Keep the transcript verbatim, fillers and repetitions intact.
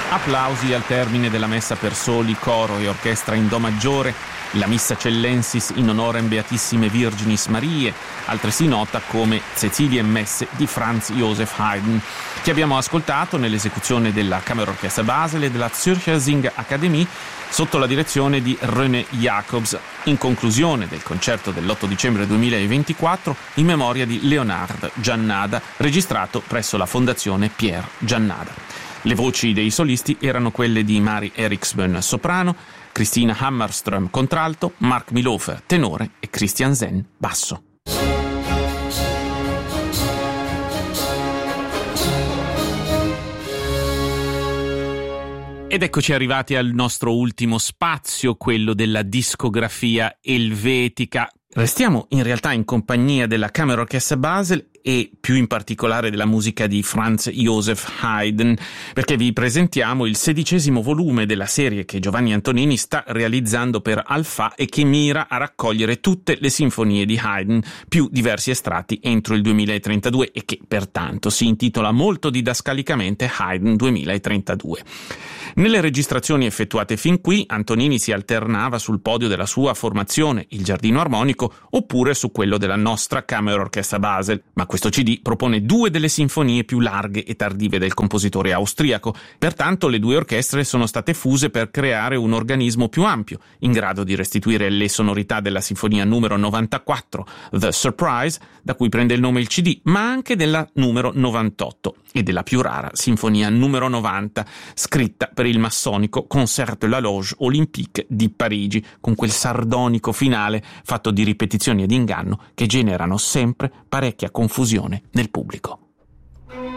Applausi al termine della messa per soli, coro e orchestra in do maggiore, la Missa Cellensis in honorem Beatissime Virginis Mariae, altresì nota come Cäcilienmesse di Franz Joseph Haydn, che abbiamo ascoltato nell'esecuzione della Kammerorchester Basel e della Zürcher Singakademie sotto la direzione di René Jacobs, in conclusione del concerto dell'otto dicembre duemilaventiquattro in memoria di Leonard Giannada, registrato presso la Fondazione Pierre Giannada. Le voci dei solisti erano quelle di Mari Eriksbøn, soprano, Christina Hammarström, contralto, Mark Milhofer, tenore e Christian Zen, basso. Ed eccoci arrivati al nostro ultimo spazio, quello della discografia elvetica. Restiamo in realtà in compagnia della Kammerorchester Basel e più in particolare della musica di Franz Joseph Haydn, perché vi presentiamo il sedicesimo volume della serie che Giovanni Antonini sta realizzando per Alphà e che mira a raccogliere tutte le sinfonie di Haydn, più diversi estratti entro il duemilatrentadue, e che pertanto si intitola molto didascalicamente Haydn duemilatrentadue. Nelle registrazioni effettuate fin qui, Antonini si alternava sul podio della sua formazione, il Giardino Armonico, oppure su quello della nostra Kammerorchester Basel, ma questo C D propone due delle sinfonie più larghe e tardive del compositore austriaco. Pertanto le due orchestre sono state fuse per creare un organismo più ampio, in grado di restituire le sonorità della sinfonia numero novantaquattro, The Surprise, da cui prende il nome il C D, ma anche della numero novantotto e della più rara sinfonia numero novanta, scritta per il massonico Concert de la Loge Olympique di Parigi, con quel sardonico finale fatto di ripetizioni ed inganno che generano sempre parecchia confusione nel pubblico.